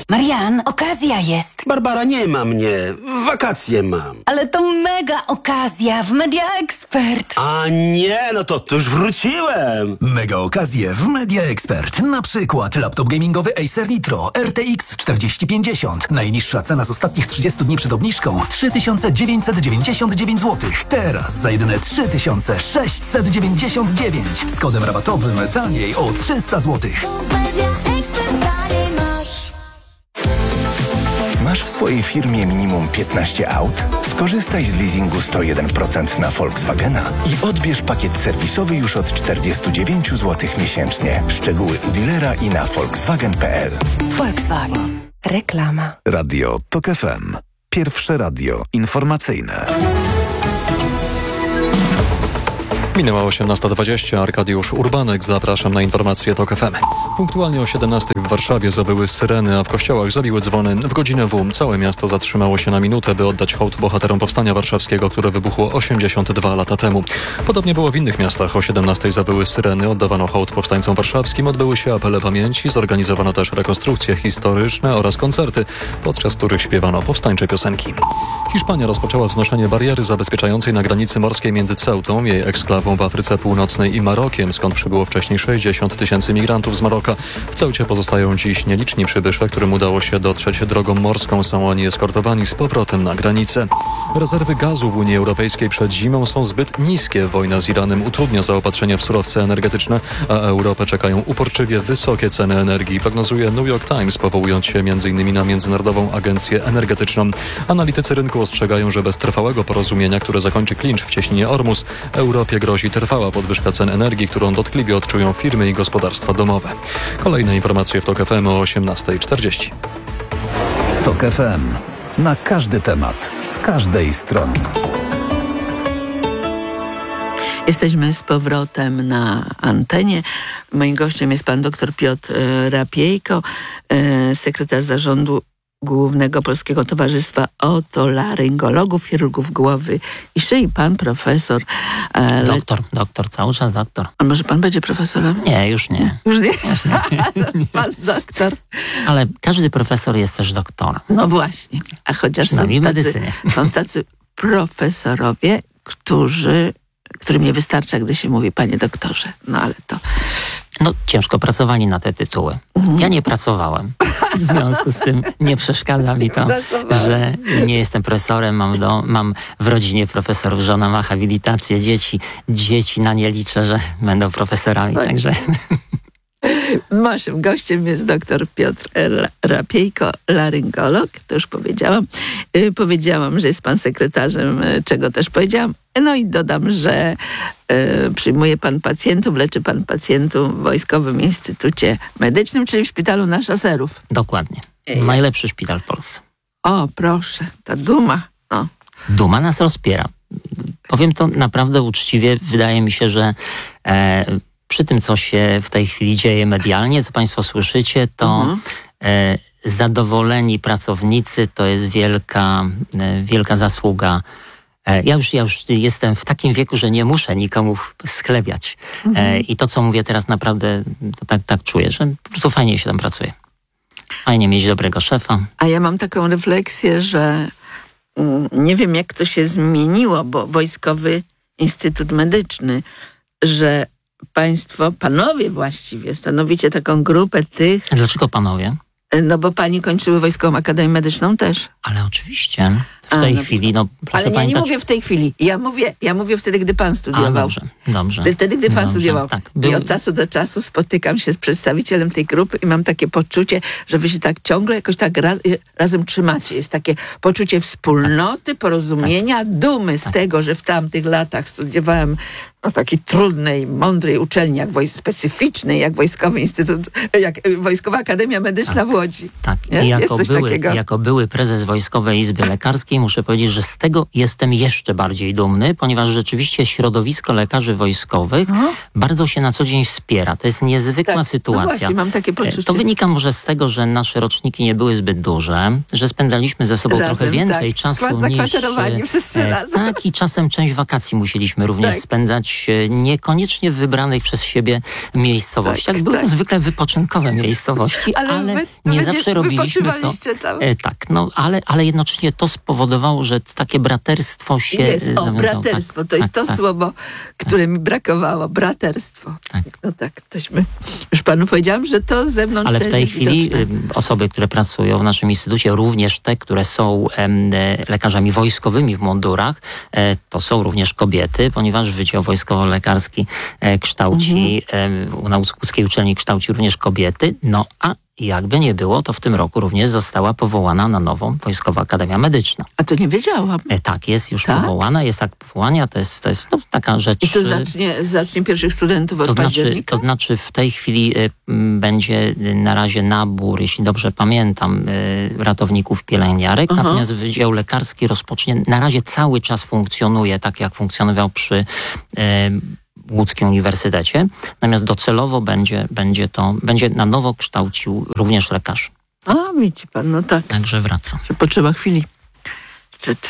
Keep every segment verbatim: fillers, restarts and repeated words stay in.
Marian, okazja jest. Barbara, nie ma mnie. Wakacje mam. Ale to mega okazja w Media Expert. A nie, no to, to już wróciłem. Mega okazje w Media Expert. Na przykład laptop gamingowy Acer Nitro R T X czterdzieści pięćdziesiąt. Najniższa cena z ostatnich trzydziestu dni przed obniżką trzy tysiące dziewięćset dziewięćdziesiąt dziewięć złotych. Teraz za jedyne trzy tysiące sześćset dziewięćdziesiąt dziewięć. Z kodem rabatowym taniej o trzysta złotych. Masz w swojej firmie minimum piętnaście aut? Skorzystaj z leasingu sto jeden procent na Volkswagena i odbierz pakiet serwisowy już od czterdzieści dziewięć złotych miesięcznie. Szczegóły u dealera i na volkswagen kropka p l. Volkswagen. Reklama. Radio TOK F M. Pierwsze radio informacyjne. Minęła osiemnasta dwadzieścia. Arkadiusz Urbanek. Zapraszam na informacje TOK F M. Punktualnie o siedemnastej w Warszawie zawyły syreny, a w kościołach zabiły dzwony. W godzinę W całe miasto zatrzymało się na minutę, by oddać hołd bohaterom Powstania Warszawskiego, które wybuchło osiemdziesiąt dwa lata temu. Podobnie było w innych miastach. O siedemnastej zawyły syreny, oddawano hołd powstańcom warszawskim, odbyły się apele pamięci, zorganizowano też rekonstrukcje historyczne oraz koncerty, podczas których śpiewano powstańcze piosenki. Hiszpania rozpoczęła wznoszenie bariery zabezpieczającej na granicy morskiej między Ceutą, jej eksklawą w Afryce Północnej, i Marokiem, skąd przybyło wcześniej sześćdziesiąt tysięcy migrantów z Maroka. W Ceucie pozostają dziś nieliczni przybysze, którym udało się dotrzeć drogą morską. Są oni eskortowani z powrotem na granicę. Rezerwy gazu w Unii Europejskiej przed zimą są zbyt niskie. Wojna z Iranem utrudnia zaopatrzenie w surowce energetyczne, a Europę czekają uporczywie wysokie ceny energii, prognozuje New York Times, powołując się między innymi na Międzynarodową Agencję Energetyczną. Analitycy rynku ostrzegają, że bez trwałego porozumienia, które zakończy klincz w cieśninie Ormus, Europie grozi trwała podwyżka cen energii, którą dotkliwie odczują firmy i gospodarstwa domowe. Kolejne informacje w TOK F M o osiemnasta czterdzieści. TOK F M. Na każdy temat, z każdej strony. Jesteśmy z powrotem na antenie. Moim gościem jest pan dr Piotr Rapiejko, sekretarz zarządu Głównego Polskiego Towarzystwa Otolaryngologów, Chirurgów Głowy i Szyi. Pan profesor... E, doktor, doktor, cały czas doktor. A może pan będzie profesorem? Nie, już nie. Już nie? Już nie. Pan doktor. Ale każdy profesor jest też doktorem. No właśnie. A chociaż są tacy, medycynie. są tacy profesorowie, którzy, którym nie wystarcza, gdy się mówi panie doktorze. No ale to... No ciężko pracowali na te tytuły. Mhm. Ja nie pracowałem. W związku z tym nie przeszkadza mi to, że nie jestem profesorem. Mam, do, mam w rodzinie profesorów, żona ma habilitację, dzieci, dzieci na nie liczę, że będą profesorami. Tak. Także... Naszym gościem jest dr Piotr Rapiejko, laryngolog, to już powiedziałam. Yy, powiedziałam, że jest pan sekretarzem, yy, czego też powiedziałam. No i dodam, że yy, przyjmuje pan pacjentów, leczy pan pacjentów w Wojskowym Instytucie Medycznym, czyli w szpitalu na Szaserów. Dokładnie. Najlepszy szpital w Polsce. O, proszę, ta duma. No. Duma nas rozpiera. Powiem to naprawdę uczciwie. Wydaje mi się, że e, przy tym, co się w tej chwili dzieje medialnie, co państwo słyszycie, to mhm. e, zadowoleni pracownicy to jest wielka, e, wielka zasługa. E, ja, już, ja już jestem w takim wieku, że nie muszę nikomu schlebiać. Mhm. E, I to, co mówię teraz, naprawdę to tak, tak czuję, że po prostu fajnie się tam pracuje. Fajnie mieć dobrego szefa. A ja mam taką refleksję, że mm, nie wiem, jak to się zmieniło, bo Wojskowy Instytut Medyczny, że państwo, panowie właściwie, stanowicie taką grupę tych... A dlaczego panowie? No bo pani kończyły Wojskową Akademię Medyczną też. Ale oczywiście. W tej A, no, chwili, no proszę ale ja pamiętać... nie mówię w tej chwili. Ja mówię, ja mówię wtedy, gdy pan studiował. A, dobrze, dobrze. Wtedy, gdy pan dobrze, studiował. Tak, był... I od czasu do czasu spotykam się z przedstawicielem tej grupy i mam takie poczucie, że wy się tak ciągle jakoś tak raz, razem trzymacie. Jest takie poczucie wspólnoty, porozumienia, tak. dumy z tak. tego, że w tamtych latach studiowałem na takiej trudnej, mądrej uczelni, jak wojsk specyficznej, jak Wojskowy Instytut, jak Wojskowa Akademia Medyczna tak. w Łodzi. Tak. Nie? I jako, Jest coś były, takiego. jako były prezes Wojskowej Izby Lekarskiej muszę powiedzieć, że z tego jestem jeszcze bardziej dumny, ponieważ rzeczywiście środowisko lekarzy wojskowych Aha. bardzo się na co dzień wspiera. To jest niezwykła tak. sytuacja. No właśnie, mam takie poczucie. To wynika może z tego, że nasze roczniki nie były zbyt duże, że spędzaliśmy ze sobą razem, trochę więcej tak. czasu Skład niż... zakwaterowani wszyscy e, razem. Tak, i czasem część wakacji musieliśmy również tak. spędzać jakichś e, niekoniecznie wybranych przez siebie miejscowościach. Tak, Były tak. to zwykle wypoczynkowe miejscowości, ale, Ale wy- nie wy zawsze nie robiliśmy to. wypoczywaliście tam. E, tak, no ale, ale jednocześnie to spowodowało, że takie braterstwo się Jest, e, o, zawiązało. braterstwo, Tak, to jest tak, to tak. słowo, które mi brakowało, braterstwo. Tak. No tak, tośmy, już panu powiedziałam, że to z zewnątrz Ale w też tej jest chwili widoczne. y, osoby, które pracują w naszym instytucie, również te, które są em, e, lekarzami wojskowymi w mundurach, e, to są również kobiety, ponieważ Wydział Wojskowo-Lekarski e, kształci, Mhm. e, u nas Łódzkiej Uczelni kształci również kobiety, no a jakby nie było, to w tym roku również została powołana na nową Wojskowa Akademia Medyczna. A to nie wiedziałam. E, tak, jest już Tak? powołana, jest akt powołania, to jest, to jest no, taka rzecz... I to y, zacznie, zacznie pierwszych studentów od To znaczy, października? to znaczy w tej chwili y, m, będzie y, na razie nabór, jeśli dobrze pamiętam, y, ratowników pielęgniarek, Aha. natomiast Wydział Lekarski rozpocznie, na razie cały czas funkcjonuje tak, jak funkcjonował przy y, Łódzkim Uniwersytecie, natomiast docelowo będzie, będzie to, będzie na nowo kształcił również lekarzy. A, widzi pan, no tak, Także wraca. że potrzeba chwili. Niestety.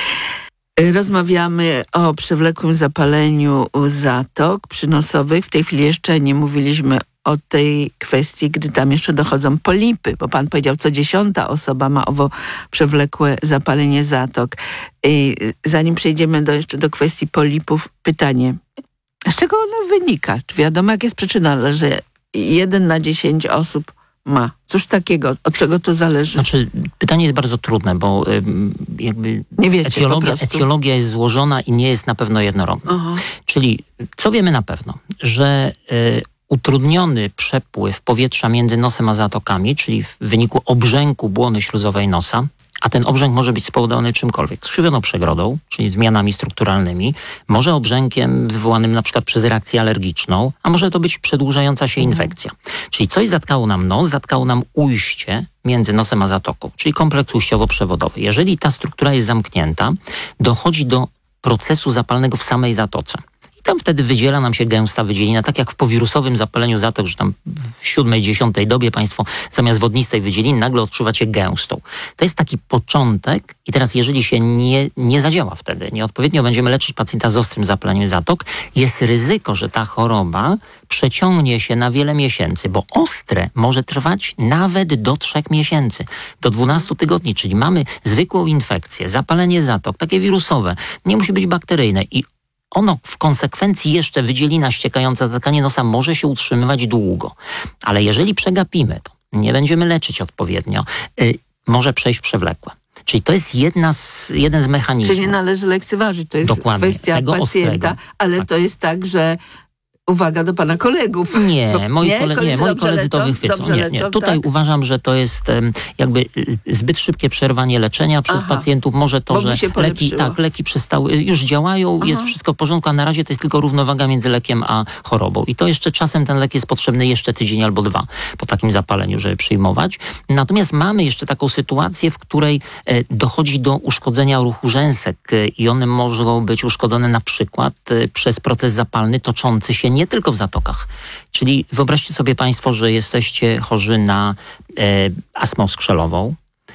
Y, Rozmawiamy o przewlekłym zapaleniu zatok przynosowych. W tej chwili jeszcze nie mówiliśmy o tej kwestii, gdy tam jeszcze dochodzą polipy, bo pan powiedział, co dziesiąta osoba ma owo przewlekłe zapalenie zatok. Y, Zanim przejdziemy do, jeszcze do kwestii polipów, pytanie, z czego ono wynika? Czy wiadomo, jak jest przyczyna, że jeden na dziesięć osób ma? Cóż takiego? Od czego to zależy? Znaczy, pytanie jest bardzo trudne, bo ym, jakby Nie wiecie po etiologia, prostu. etiologia jest złożona i nie jest na pewno jednorodna. Aha. Czyli co wiemy na pewno? Że y, utrudniony przepływ powietrza między nosem a zatokami, czyli w wyniku obrzęku błony śluzowej nosa, a ten obrzęk może być spowodowany czymkolwiek. Skrzywioną przegrodą, czyli zmianami strukturalnymi, może obrzękiem wywołanym na przykład przez reakcję alergiczną, a może to być przedłużająca się infekcja. Czyli coś zatkało nam nos, zatkało nam ujście między nosem a zatoką, czyli kompleks ujściowo-przewodowy. Jeżeli ta struktura jest zamknięta, dochodzi do procesu zapalnego w samej zatoce. I tam wtedy wydziela nam się gęsta wydzielina, tak jak w powirusowym zapaleniu zatok, że tam w siódmej, dziesiątej dobie państwo zamiast wodnistej wydzieliny nagle odczuwacie gęstą. To jest taki początek i teraz jeżeli się nie, nie zadziała wtedy, nieodpowiednio będziemy leczyć pacjenta z ostrym zapaleniem zatok, jest ryzyko, że ta choroba przeciągnie się na wiele miesięcy, bo ostre może trwać nawet do trzech miesięcy, do dwunastu tygodni, czyli mamy zwykłą infekcję, zapalenie zatok, takie wirusowe, nie musi być bakteryjne i ono w konsekwencji jeszcze wydzielina ściekająca z tkanie nosa może się utrzymywać długo. Ale jeżeli przegapimy to, nie będziemy leczyć odpowiednio, y, może przejść przewlekłe. Czyli to jest jedna z, jeden z mechanizmów. Czyli nie należy lekceważyć, to jest Dokładnie, kwestia tego pacjenta, ostrego. ale Tak. to jest tak, że uwaga do pana kolegów. Nie, Bo- moi, kole, nie, moi dobrze koledzy leczą, to wychwycą. dobrze Nie, leczą, nie. Tutaj tak? uważam, że to jest em, jakby y, zbyt szybkie przerwanie leczenia przez Aha. pacjentów. Może to, Bo mu że się leki, polepszyło. tak, leki przestały, już działają, jest wszystko w porządku, a na razie to jest tylko równowaga między lekiem a chorobą. I to jeszcze czasem ten lek jest potrzebny jeszcze tydzień albo dwa po takim zapaleniu, żeby przyjmować. Natomiast mamy jeszcze taką sytuację, w której e, dochodzi do uszkodzenia ruchu rzęsek e, i one mogą być uszkodzone na przykład e, przez proces zapalny toczący się nie tylko w zatokach. Czyli wyobraźcie sobie państwo, że jesteście chorzy na e, astmę skrzelową,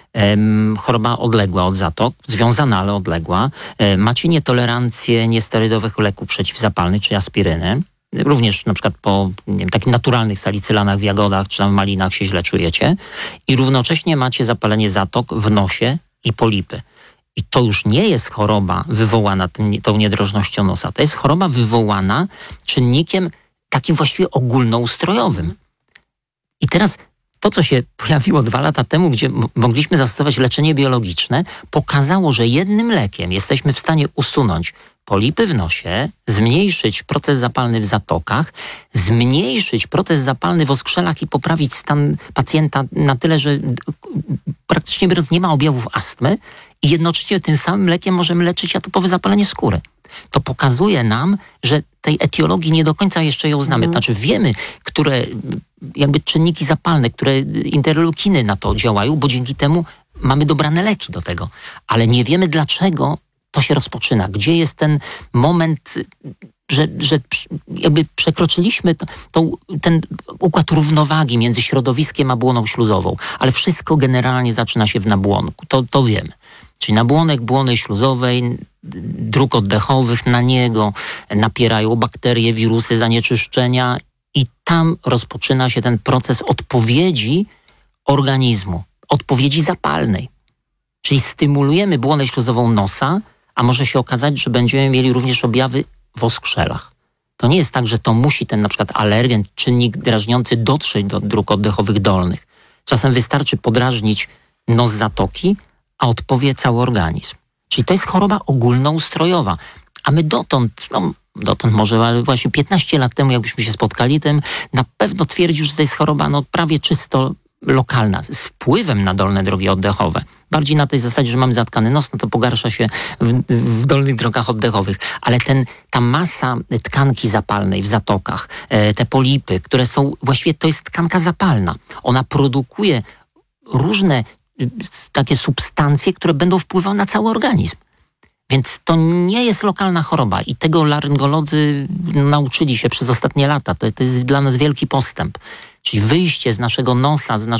em, choroba odległa od zatok, związana, ale odległa. E, macie nietolerancję niesterydowych leków przeciwzapalnych, czy aspiryny. Również na przykład po nie wiem, takich naturalnych salicylanach w jagodach, czy tam w malinach się źle czujecie. I równocześnie macie zapalenie zatok w nosie i polipy. I to już nie jest choroba wywołana tym, tą niedrożnością nosa. To jest choroba wywołana czynnikiem takim właściwie ogólnoustrojowym. I teraz to, co się pojawiło dwa lata temu, gdzie m- mogliśmy zastosować leczenie biologiczne, pokazało, że jednym lekiem jesteśmy w stanie usunąć polipy w nosie, zmniejszyć proces zapalny w zatokach, zmniejszyć proces zapalny w oskrzelach i poprawić stan pacjenta na tyle, że d- praktycznie biorąc nie ma objawów astmy i jednocześnie tym samym lekiem możemy leczyć atopowe zapalenie skóry. To pokazuje nam, że tej etiologii nie do końca jeszcze ją znamy. Znaczy wiemy, które jakby czynniki zapalne, które interleukiny na to działają, bo dzięki temu mamy dobrane leki do tego. Ale nie wiemy, dlaczego to się rozpoczyna. Gdzie jest ten moment, że, że jakby przekroczyliśmy to, to, ten układ równowagi między środowiskiem a błoną śluzową. Ale wszystko generalnie zaczyna się w nabłonku. To, to wiemy. Czyli nabłonek błony śluzowej, dróg oddechowych, na niego napierają bakterie, wirusy, zanieczyszczenia i tam rozpoczyna się ten proces odpowiedzi organizmu, odpowiedzi zapalnej. Czyli stymulujemy błonę śluzową nosa, a może się okazać, że będziemy mieli również objawy w oskrzelach. To nie jest tak, że to musi ten na przykład alergen, czynnik drażniący dotrzeć do dróg oddechowych dolnych. Czasem wystarczy podrażnić nos zatoki, a odpowie cały organizm. Czyli to jest choroba ogólnoustrojowa. A my dotąd, no dotąd może, ale właśnie piętnaście lat temu, jakbyśmy się spotkali, tym na pewno twierdził, że to jest choroba no, prawie czysto lokalna, z wpływem na dolne drogi oddechowe. Bardziej na tej zasadzie, że mamy zatkany nos, no to pogarsza się w, w dolnych drogach oddechowych. Ale ten, ta masa tkanki zapalnej w zatokach, e, te polipy, które są, właściwie to jest tkanka zapalna. Ona produkuje różne y, takie substancje, które będą wpływały na cały organizm. Więc to nie jest lokalna choroba i tego laryngolodzy nauczyli się przez ostatnie lata. To, to jest dla nas wielki postęp. Czyli wyjście z naszego nosa, z, nas,